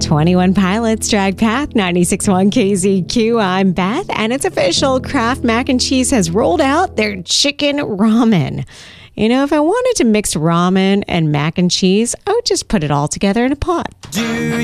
21 Pilots, Drag Path, 96.1 KZQ. I'm Beth, and it's official. Kraft Mac and Cheese has rolled out their chicken ramen. You know, if I wanted to mix ramen and mac and cheese, I would just put it all together in a pot.